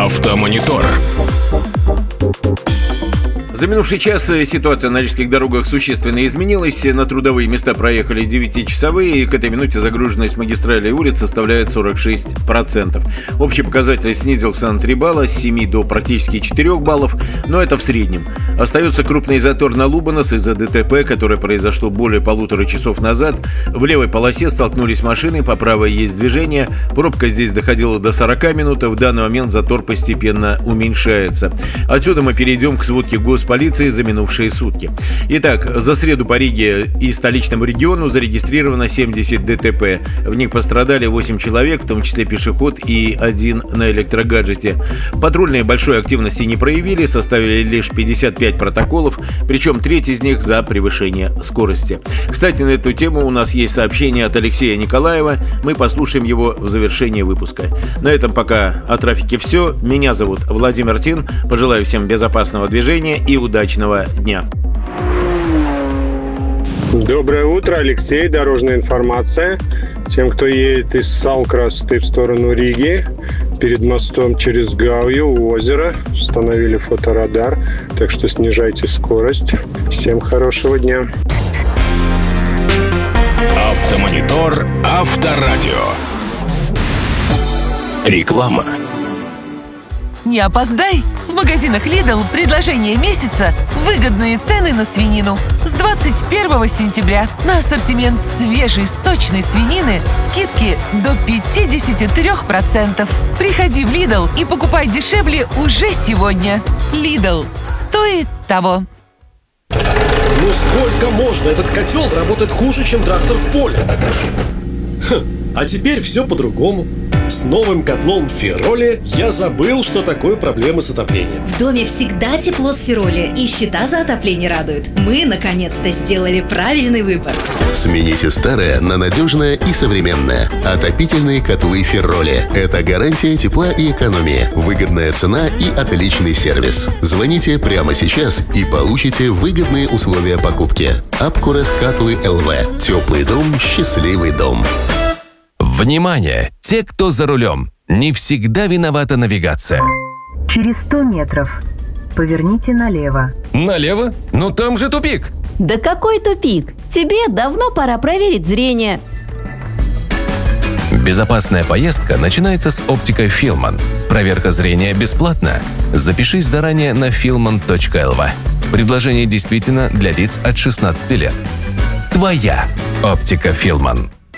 Автомонитор. За минувший час ситуация на рижских дорогах существенно изменилась. На трудовые места проехали 9-часовые, и к этой минуте загруженность магистралей и улиц составляет 46%. Общий показатель снизился на 3 балла, с 7 до практически 4 баллов, но это в среднем. Остается крупный затор на Лубанас из-за ДТП, которое произошло более 1,5 часов назад. В левой полосе столкнулись машины, по правой есть движение. Пробка здесь доходила до 40 минут, в данный момент затор постепенно уменьшается. Отсюда мы перейдем к сводке госполиции за минувшие сутки. Итак, за среду по Риге и столичному региону зарегистрировано 70 ДТП. В них пострадали 8 человек, в том числе пешеход и 1 на электрогаджете. Патрульные большой активности не проявили, составили лишь 55 протоколов, причем треть из них за превышение скорости. Кстати, на эту тему у нас есть сообщение от Алексея Николаева. Мы послушаем его в завершении выпуска. На этом пока о трафике все. Меня зовут Владимир Тин. Пожелаю всем безопасного движения и удачного дня. Доброе утро, Алексей. Дорожная информация. Тем, кто едет из Салкрасты в сторону Риги, перед мостом через Гаую у озера установили фоторадар, так что снижайте скорость. Всем хорошего дня. Автомонитор. Авторадио. Реклама. Не опоздай! В магазинах Lidl предложение месяца – выгодные цены на свинину. С 21 сентября на ассортимент свежей сочной свинины скидки до 53%. Приходи в Lidl и покупай дешевле уже сегодня. Lidl стоит того. Ну сколько можно? Этот котел работает хуже, чем трактор в поле. А теперь все по-другому. С новым котлом Фероли я забыл, что такое проблемы с отоплением. В доме всегда тепло с Фероли, и счета за отопление радуют. Мы, наконец-то, сделали правильный выбор. Смените старое на надежное и современное. Отопительные котлы Фероли. Это гарантия тепла и экономии, выгодная цена и отличный сервис. Звоните прямо сейчас и получите выгодные условия покупки. Апкурес Катлы ЛВ. Теплый дом, счастливый дом. Внимание! Те, кто за рулем, не всегда виновата навигация. Через 100 метров поверните налево. Налево? Но там же тупик! Да какой тупик? Тебе давно пора проверить зрение. Безопасная поездка начинается с оптикой Филман. Проверка зрения бесплатна. Запишись заранее на filman.lv. Предложение действительно для лиц от 16 лет. Твоя оптика Филман.